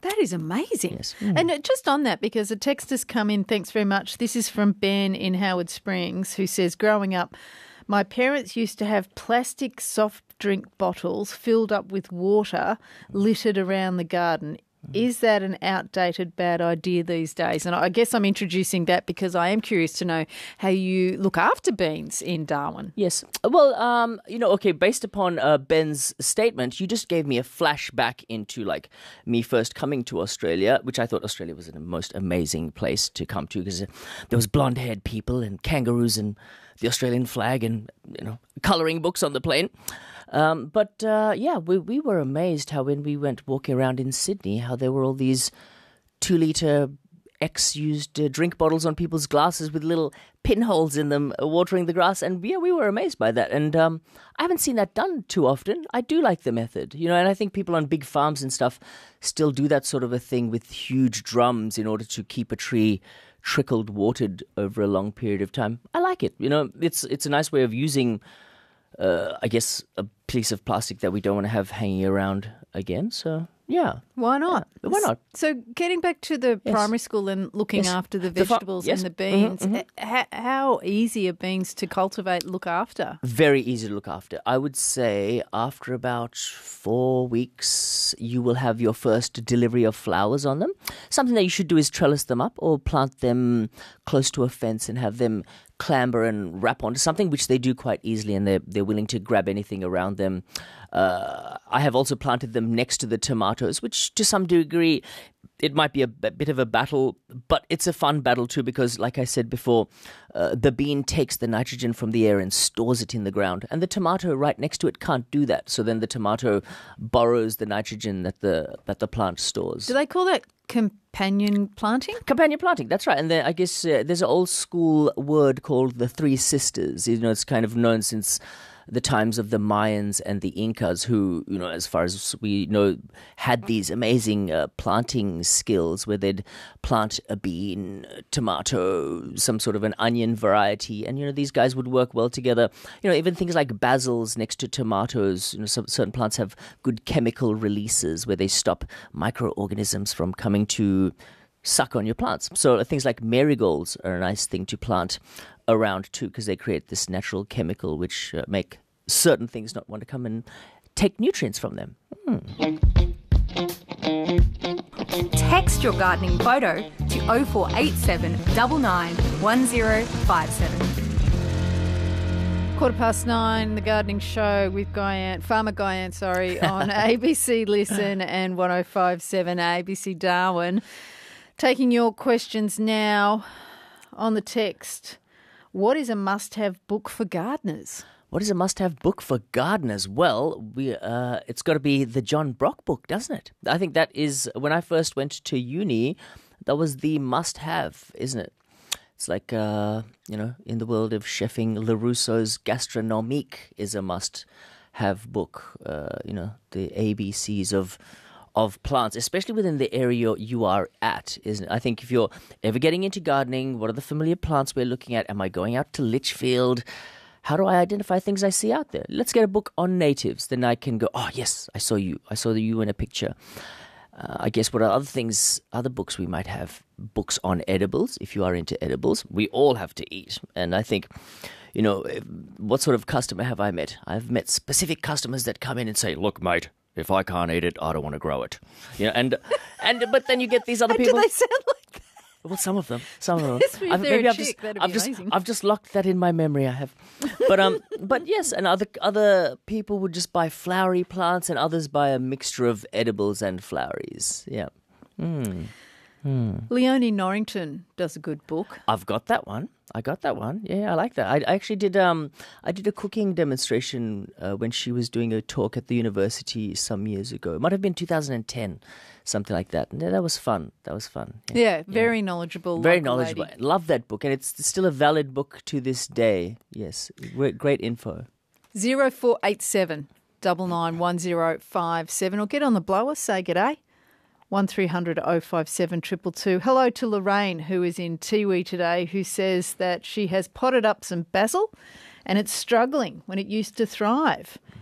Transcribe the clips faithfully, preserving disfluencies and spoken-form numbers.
That is amazing. Yes. Mm. And uh, just on that, because a text has come in, thanks very much. This is from Ben in Howard Springs, who says, growing up, my parents used to have plastic soft drink bottles filled up with water littered around the garden. Is that an outdated bad idea these days? And I guess I'm introducing that because I am curious to know how you look after beans in Darwin. Yes. Well, um, you know, okay, based upon uh, Ben's statement, you just gave me a flashback into like me first coming to Australia, which I thought Australia was the most amazing place to come to because there was blonde-haired people and kangaroos and the Australian flag and, you know, colouring books on the plane. Um, but, uh, yeah, we, we were amazed how when we went walking around in Sydney, how there were all these two-litre ex-used uh, drink bottles on people's glasses with little pinholes in them uh, watering the grass. And, yeah, we were amazed by that. And um, I haven't seen that done too often. I do like the method, you know, and I think people on big farms and stuff still do that sort of a thing with huge drums in order to keep a tree trickled watered over a long period of time. I like it. You know, it's it's a nice way of using Uh, I guess a piece of plastic that we don't want to have hanging around again. So, yeah. Why not? Yeah. Why not? So getting back to the Yes. primary school and looking Yes. after the The fa- vegetables yes. and the beans, Mhm, mhm. h- how easy are beans to cultivate, look after? Very easy to look after. I would say after about four weeks, you will have your first delivery of flowers on them. Something that you should do is trellis them up or plant them close to a fence and have them clamber and wrap onto something, which they do quite easily, and they're, they're willing to grab anything around them. Uh, I have also planted them next to the tomatoes, which to some degree, it might be a b- bit of a battle, but it's a fun battle too because, like I said before, uh, the bean takes the nitrogen from the air and stores it in the ground, and the tomato right next to it can't do that. So then the tomato borrows the nitrogen that the that the plant stores. Do they call that companion planting? Companion planting, that's right. And then I guess uh, there's an old school word called the Three Sisters. You know, it's kind of known since the times of the Mayans and the Incas who, you know, as far as we know, had these amazing uh, planting skills where they'd plant a bean, a tomato, some sort of an onion variety. And, you know, these guys would work well together. You know, even things like basils next to tomatoes, you know, some, certain plants have good chemical releases where they stop microorganisms from coming to suck on your plants. So things like marigolds are a nice thing to plant around too because they create this natural chemical which uh, make certain things not want to come and take nutrients from them. Hmm. Text your gardening photo to oh four eight seven nine nine one oh five seven. Quarter past nine, the gardening show with Guyan, Farmer Guyan, sorry, on A B C Listen and one oh five seven A B C Darwin. Taking your questions now on the text. What is a must-have book for gardeners? What is a must-have book for gardeners? Well, we uh, it's got to be the John Brock book, doesn't it? I think that is, when I first went to uni, that was the must-have, isn't it? It's like, uh, you know, in the world of chefing, Larousseau's Gastronomique is a must-have book. Uh, you know, the A B Cs of of plants, especially within the area you are at, isn't it? I think if you're ever getting into gardening, what are the familiar plants we're looking at? Am I going out to Litchfield? How do I identify things I see out there? Let's get a book on natives. Then I can go, oh, yes, I saw you. I saw you in a picture. Uh, I guess what are other things, other books we might have? Books on edibles, if you are into edibles. We all have to eat. And I think, you know, what sort of customer have I met? I've met specific customers that come in and say, look, mate, if I can't eat it, I don't want to grow it. You know, and and but then you get these other people. Do they sound like that? Well, some of them, some of them. If they're maybe a I've chick, just, that'd I've be just, amazing. I've just locked that in my memory. I have, but um, but yes, and other other people would just buy flowery plants, and others buy a mixture of edibles and floweries. Yeah. Mm. Mm. Leonie Norrington does a good book. I've got that one. I got that one. Yeah, I like that. I, I actually did. Um, I did a cooking demonstration uh, when she was doing a talk at the university some years ago. It might have been two thousand ten, something like that. And yeah, that was fun. That was fun. Yeah, yeah very yeah. knowledgeable. Very local knowledgeable. lady. Love that book, and it's still a valid book to this day. Yes, great, great info. Zero four eight seven double nine one zero five seven, or get on the blower. Say g'day. One three hundred oh five seven triple two. Hello to Lorraine, who is in Tiwi today, who says that she has potted up some basil and it's struggling when it used to thrive.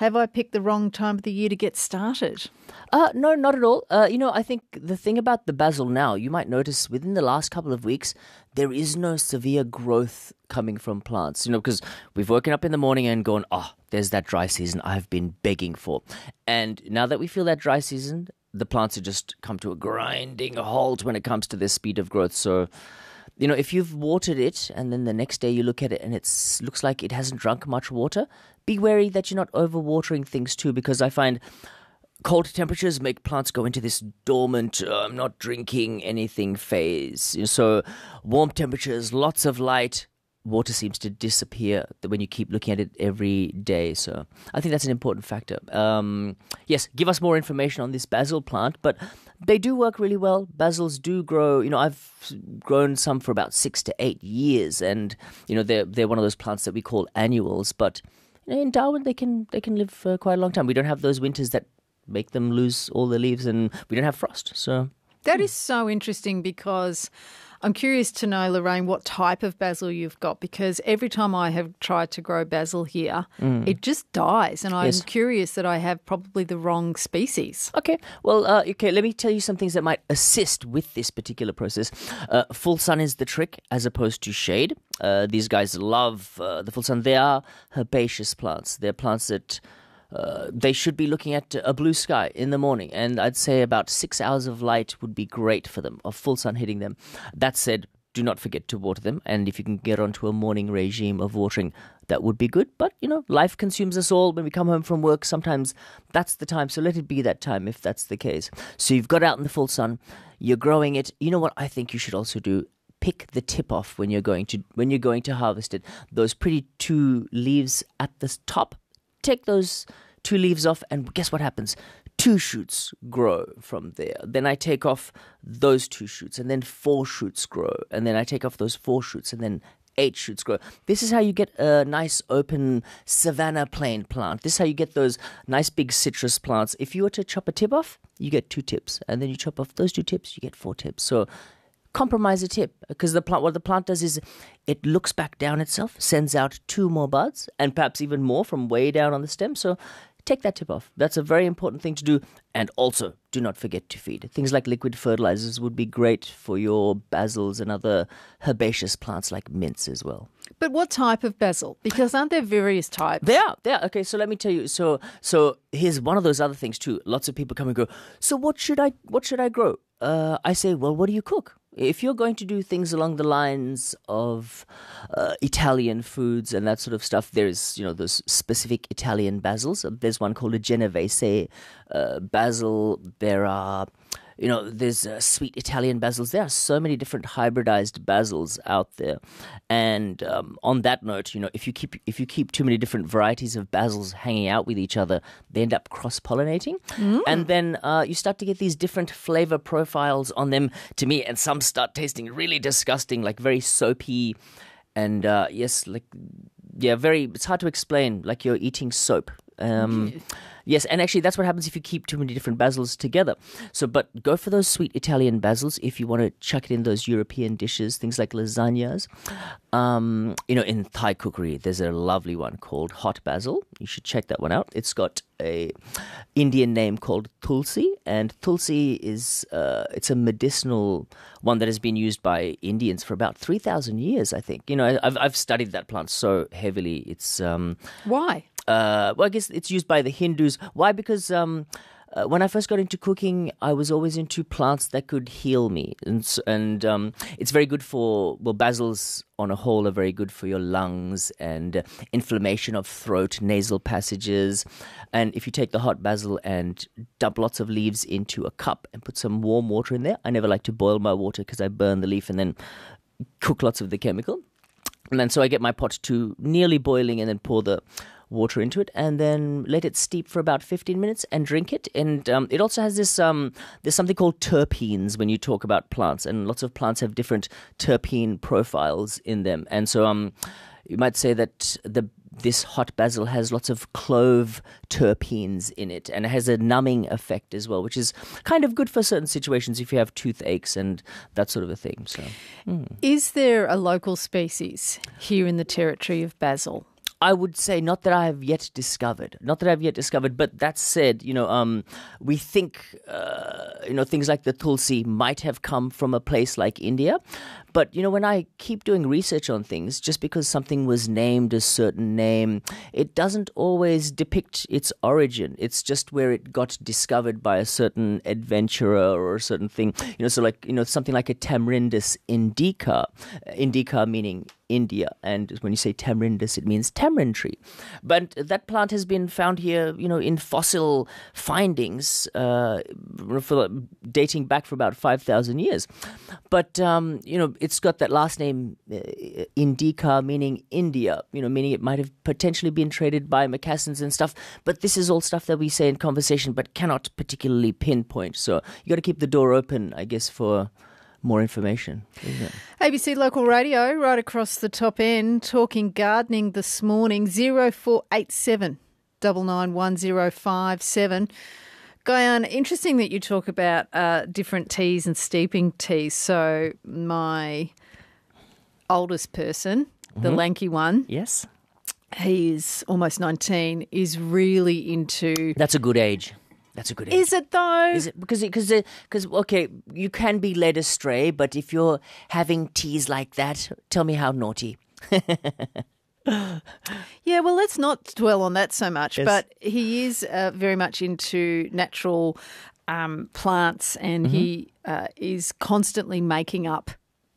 Have I picked the wrong time of the year to get started? Uh, no, not at all. Uh, you know, I think the thing about the basil now, you might notice within the last couple of weeks, there is no severe growth coming from plants, you know, because we've woken up in the morning and gone, oh, there's that dry season I've been begging for. And now that we feel that dry season, the plants have just come to a grinding halt when it comes to their speed of growth. So, you know, if you've watered it and then the next day you look at it and it looks like it hasn't drunk much water, be wary that you're not overwatering things too, because I find cold temperatures make plants go into this dormant, uh, I'm not drinking anything phase. So warm temperatures, lots of light, water seems to disappear when you keep looking at it every day. So I think that's an important factor. Um, yes, give us more information on this basil plant, but they do work really well. Basils do grow. You know, I've grown some for about six to eight years, and you know they're they're one of those plants that we call annuals. But you know, in Darwin, they can they can live for quite a long time. We don't have those winters that make them lose all their leaves, and we don't have frost. So that is so interesting, because I'm curious to know, Lorraine, what type of basil you've got, because every time I have tried to grow basil here, mm. it just dies, and I'm yes. curious that I have probably the wrong species. Okay, well, uh, okay, let me tell you some things that might assist with this particular process. Uh, full sun is the trick as opposed to shade. Uh, these guys love uh, the full sun. They are herbaceous plants. They're plants that Uh, they should be looking at a blue sky in the morning, and I'd say about six hours of light would be great for them, of full sun hitting them. That said, do not forget to water them, and if you can get onto a morning regime of watering, that would be good. But, you know, life consumes us all. When we come home from work, sometimes that's the time, so let it be that time if that's the case. So you've got out in the full sun, you're growing it. You know what I think you should also do? Pick the tip off when you're going to when you're going to harvest it. Those pretty two leaves at the top, take those two leaves off, and guess what happens? Two shoots grow from there. Then I take off those two shoots, and then four shoots grow. And then I take off those four shoots, and then eight shoots grow. This is how you get a nice open savanna plain plant. This is how you get those nice big citrus plants. If you were to chop a tip off, you get two tips. And then you chop off those two tips, you get four tips. So compromise a tip, because the plant, what the plant does is it looks back down itself, sends out two more buds, and perhaps even more from way down on the stem. So take that tip off. That's a very important thing to do. And also, do not forget to feed. Things like liquid fertilizers would be great for your basils and other herbaceous plants like mints as well. But what type of basil? Because aren't there various types? There are. There are. Okay, so let me tell you. So so here's one of those other things too. Lots of people come and go, so what should I what should I grow? Uh, I say, well, what do you cook? If you're going to do things along the lines of uh, Italian foods and that sort of stuff, there's, you know, those specific Italian basils. There's one called a Genovese uh, basil. There are, you know, there's uh, sweet Italian basils. There are so many different hybridized basils out there. And um, on that note, you know, if you keep if you keep too many different varieties of basils hanging out with each other, they end up cross-pollinating. Mm. And then uh, you start to get these different flavor profiles on them, to me, and some start tasting really disgusting, like very soapy. And uh, yes, like, yeah, very, it's hard to explain, like you're eating soap. Um, yes, and actually that's what happens if you keep too many different basils together. So, but go for those sweet Italian basils if you want to chuck it in those European dishes, things like lasagnas. Um, you know, in Thai cookery, there's a lovely one called hot basil. You should check that one out. It's got a Indian name called tulsi, and tulsi is uh, it's a medicinal one that has been used by Indians for about three thousand years, I think. You know, I've I've studied that plant so heavily. It's um, why? Uh, well, I guess it's used by the Hindus. Why? Because um, uh, when I first got into cooking, I was always into plants that could heal me. And, and um, it's very good for, well, basils on a whole are very good for your lungs and uh, inflammation of throat, nasal passages. And if you take the hot basil and dump lots of leaves into a cup and put some warm water in there, I never like to boil my water because I burn the leaf and then cook lots of the chemical. And then so I get my pot to nearly boiling and then pour the water into it and then let it steep for about fifteen minutes and drink it. And um, it also has this, um, there's something called terpenes when you talk about plants, and lots of plants have different terpene profiles in them. And so um, you might say that the this hot basil has lots of clove terpenes in it, and it has a numbing effect as well, which is kind of good for certain situations if you have toothaches and that sort of a thing. So, mm. Is there a local species here in the territory of basil? I would say not that I have yet discovered, not that I've yet discovered, but that said, you know, um, we think, uh, you know, things like the tulsi might have come from a place like India. But, you know, when I keep doing research on things, just because something was named a certain name, it doesn't always depict its origin. It's just where it got discovered by a certain adventurer or a certain thing. You know, so like, you know, something like a Tamarindus indica, indica meaning India. And when you say Tamarindus, it means tamarind tree. But that plant has been found here, you know, in fossil findings uh, for, dating back for about five thousand years. But, um, you know, it's got that last name, uh, indica, meaning India, you know, meaning it might have potentially been traded by Macassans and stuff. But this is all stuff that we say in conversation but cannot particularly pinpoint. So you got to keep the door open, I guess, for more information. A B C Local Radio, right across the top end, talking gardening this morning, zero four eight seven nine nine one zero five seven. Guyan, interesting that you talk about uh, different teas and steeping teas. So my oldest person, the mm-hmm. lanky one, yes, he is almost nineteen, is really into... That's a good age. That's a good age. Is it though? Is it because because because okay, you can be led astray, but if you're having teas like that, tell me how naughty. Yeah, well, let's not dwell on that so much. Yes. But he is uh, very much into natural um, plants, and mm-hmm. he uh, is constantly making up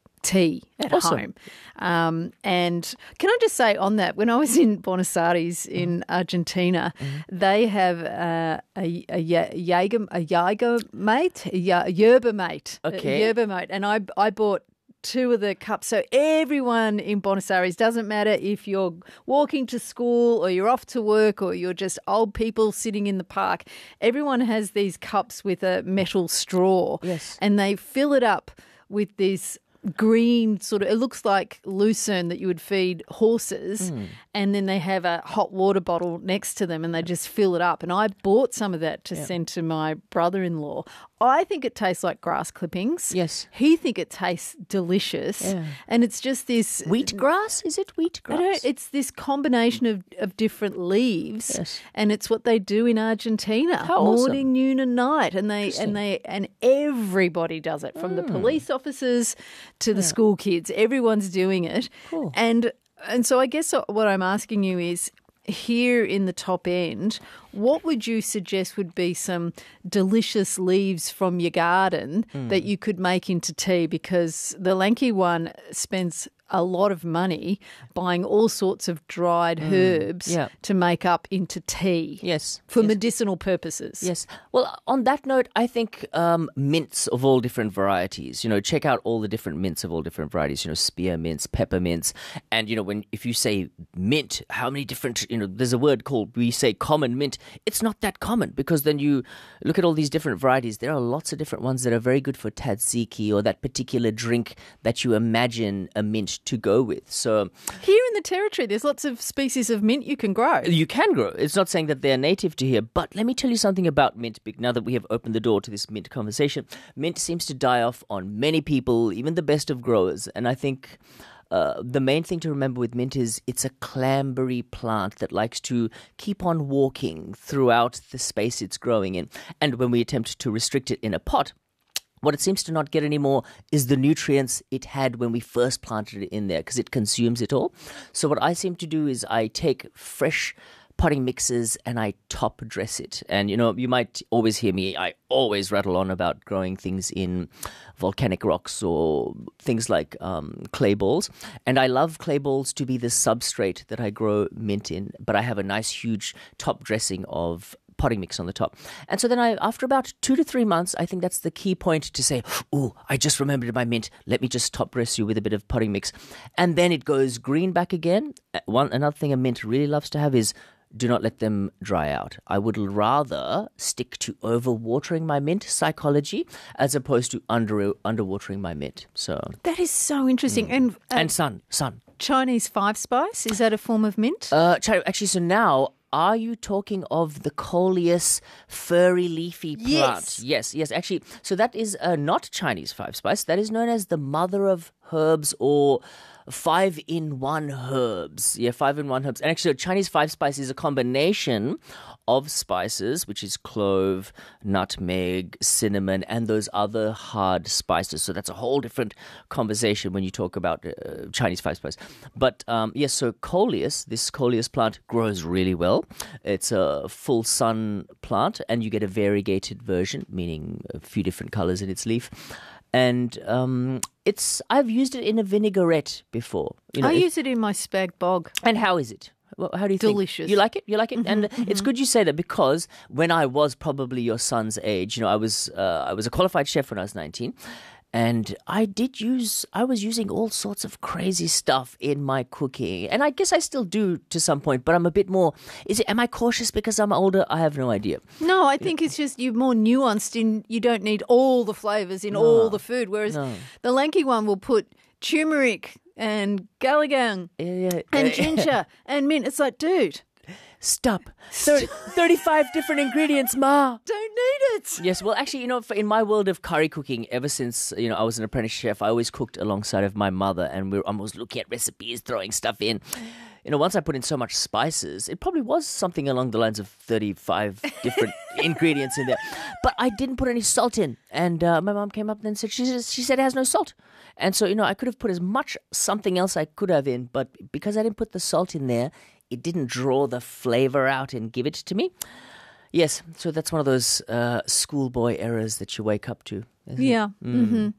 tea at awesome. home. Um, and can I just say on that, when I was in Buenos Aires in Argentina, mm-hmm. they have uh, a, a, Jaeger, a Jaeger mate, a yerba mate, okay. a yerba mate, and I I bought two of the cups. So everyone in Buenos Aires, doesn't matter if you're walking to school or you're off to work or you're just old people sitting in the park, everyone has these cups with a metal straw. Yes. And they fill it up with this green sort of, it looks like lucerne that you would feed horses, mm. and then they have a hot water bottle next to them and they just fill it up. And I bought some of that to yeah. send to my brother-in-law. I think it tastes like grass clippings. Yes. He think it tastes delicious. Yeah. And it's just this... Wheatgrass? Is it wheatgrass? I don't, it's this combination of, of different leaves. Yes. And it's what they do in Argentina. How morning, awesome. noon and night. And they and they and everybody does it, from mm. the police officers to the yeah. school kids. Everyone's doing it. Cool. And and so I guess what I'm asking you is, here in the top end, what would you suggest would be some delicious leaves from your garden mm. that you could make into tea? Because the lanky one spends a lot of money buying all sorts of dried mm. herbs yeah. to make up into tea. Yes. For yes. medicinal purposes. Yes. Well, on that note, I think um, mints of all different varieties, you know, check out all the different mints of all different varieties, you know, spearmints, peppermints. And, you know, when if you say mint, how many different, you know, there's a word called, we say common mint. It's not that common, because then you look at all these different varieties. There are lots of different ones that are very good for tzatziki or that particular drink that you imagine a mint to go with. So here in the territory, there's lots of species of mint you can grow. You can grow. It's not saying that they're native to here, but let me tell you something about mint. Now that we have opened the door to this mint conversation, mint seems to die off on many people, even the best of growers. And I think Uh, the main thing to remember with mint is it's a clambery plant that likes to keep on walking throughout the space it's growing in. And when we attempt to restrict it in a pot, what it seems to not get anymore is the nutrients it had when we first planted it in there, because it consumes it all. So what I seem to do is I take fresh potting mixes and I top dress it. And, you know, you might always hear me, I always rattle on about growing things in volcanic rocks or things like um, clay balls. And I love clay balls to be the substrate that I grow mint in, but I have a nice huge top dressing of potting mix on the top. And so then I, after about two to three months, I think that's the key point to say, oh, I just remembered my mint. Let me just top dress you with a bit of potting mix. And then it goes green back again. One Another thing a mint really loves to have is do not let them dry out. I would rather stick to overwatering my mint psychology as opposed to under underwatering my mint. So that is so interesting. Mm. And uh, and sun, sun. Chinese five spice, is that a form of mint? Uh, actually, so now, are you talking of the coleus furry leafy plant? Yes. Yes, yes. Actually, so that is uh, not Chinese five spice. That is known as the mother of herbs or five-in-one herbs. Yeah, five-in-one herbs. And actually, Chinese five spice is a combination of spices, which is clove, nutmeg, cinnamon, and those other hard spices. So that's a whole different conversation when you talk about uh, Chinese five spice. But um, yes, so coleus, this coleus plant grows really well. It's a full sun plant, and you get a variegated version, meaning a few different colors in its leaf. And um, it's I've used it in a vinaigrette before. You know, I if- use it in my spag bog. and how is it? Well, how do you Delicious. think? You like it? You like it? And it's good you say that, because when I was probably your son's age, you know, I was uh, I was a qualified chef when I was nineteen, and I did use I was using all sorts of crazy stuff in my cooking, and I guess I still do to some point, but I'm a bit more. Is it? Am I cautious because I'm older? I have no idea. No, I think it's just you're more nuanced in you don't need all the flavours in all the food, whereas No. the lanky one will put turmeric and galangal Yeah, and ginger and mint. It's like, dude, Stop. thirty, thirty-five different ingredients, Ma. don't need it. Yes, well, actually, you know, for- in my world of curry cooking, ever since, you know, I was an apprentice chef, I always cooked alongside of my mother, and we were almost looking at recipes, throwing stuff in. You know, once I put in so much spices, it probably was something along the lines of thirty-five different ingredients in there. But I didn't put any salt in. And uh, my mom came up and said, she, just- she said it has no salt. And so, you know, I could have put as much something else I could have in, but because I didn't put the salt in there, it didn't draw the flavor out and give it to me. Yes, so that's one of those uh, schoolboy errors that you wake up to. isn't it? Yeah. Mm-hmm.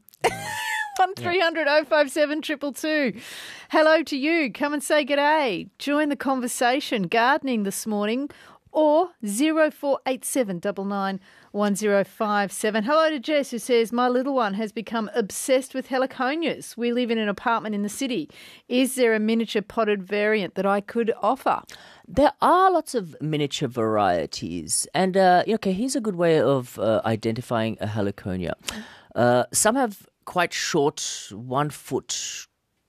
One three hundred oh five seven triple two. Hello to you. Come and say g'day. Join the conversation. Gardening this morning, or zero four eight seven nine nine one zero five seven. Hello to Jess, who says, my little one has become obsessed with heliconias. We live in an apartment in the city. Is there a miniature potted variant that I could offer? There are lots of miniature varieties. And, uh, okay, here's a good way of uh, identifying a heliconia. Uh, some have quite short, one foot,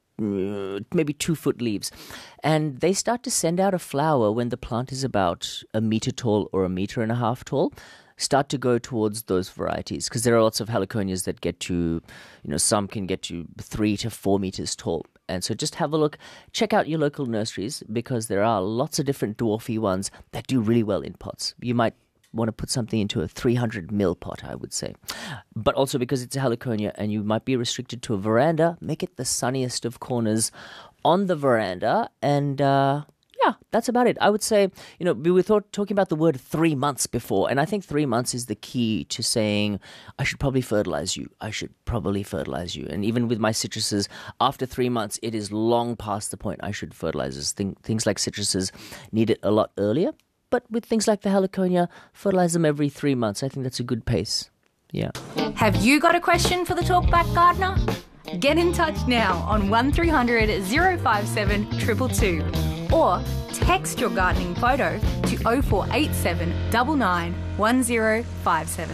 uh, maybe two foot leaves. And they start to send out a flower when the plant is about a meter tall or a meter and a half tall. Start to go towards those varieties, because there are lots of heliconias that get to, you know, some can get to three to four meters tall. And so just have a look, check out your local nurseries, because there are lots of different dwarfy ones that do really well in pots. You might want to put something into a three hundred mil pot, I would say. But also because it's a heliconia and you might be restricted to a veranda, make it the sunniest of corners on the veranda. And uh, yeah, that's about it. I would say, you know, we were thought, talking about the word three months before, and I think three months is the key to saying, I should probably fertilize you. I should probably fertilize you. And even with my citruses, after three months, it is long past the point I should fertilize this. Thing, things like citruses need it a lot earlier. But with things like the heliconia, fertilize them every three months. I think that's a good pace. Yeah. Have you got a question for the Talkback Gardener? Get in touch now on one three hundred oh five seven two two two or text your gardening photo to oh four eight seven nine nine one oh five seven.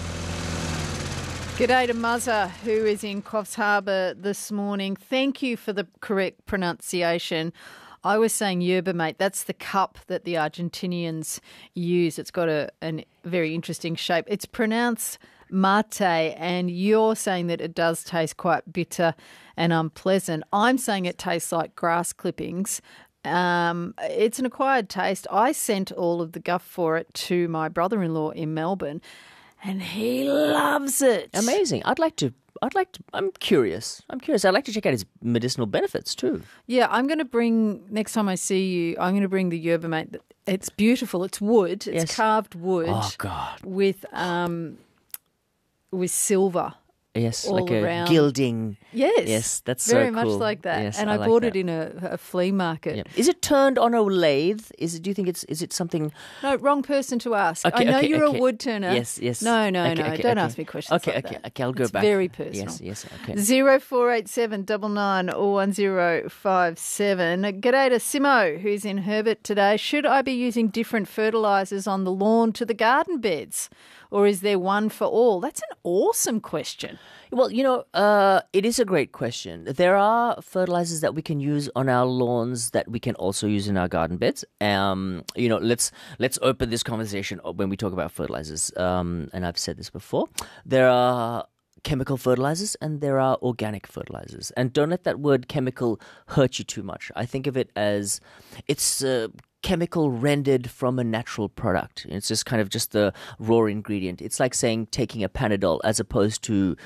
G'day to Muzza, who is in Coffs Harbour this morning. Thank you for the correct pronunciation. I was saying yerba mate. That's the cup that the Argentinians use. It's got a, a very interesting shape. It's pronounced mate, and you're saying that it does taste quite bitter and unpleasant. I'm saying it tastes like grass clippings. Um, it's an acquired taste. I sent all of the guff for it to my brother-in-law in Melbourne, and he loves it. Amazing. I'd like to, I'd like to, I'm curious. I'm curious. I'd like to check out its medicinal benefits too. Yeah, I'm going to bring, next time I see you, I'm going to bring the yerba mate. It's beautiful. It's wood. It's Yes. carved wood Oh, God. with um with silver. Yes, all like a around. gilding. Yes. Yes, that's so very much cool. like that. Yes, and I I, like bought that. it in a, a flea market. Yeah. Is it turned on a lathe? Is it? Do you think it's? Is it something? No, wrong person to ask. Okay, I know okay, you're okay. a wood turner. Yes, yes. No, no, Okay, no. okay, Don't okay. ask me questions Okay, like okay, that. okay. I'll go It's back. very personal. Yes, yes. Okay. Zero four eight seven double nine or one zero five seven. G'day to Simo, who's in Herbert today. Should I be using different fertilisers on the lawn to the garden beds, or is there one for all? That's an awesome question. Well, you know, uh, it is a great question. There are fertilizers that we can use on our lawns that we can also use in our garden beds. Um, you know, let's let's open this conversation when we talk about fertilizers. Um, and I've said this before. There are chemical fertilizers and there are organic fertilizers. And don't let that word chemical hurt you too much. I think of it as it's uh, chemical rendered from a natural product. It's just kind of just the raw ingredient. It's like saying taking a Panadol as opposed to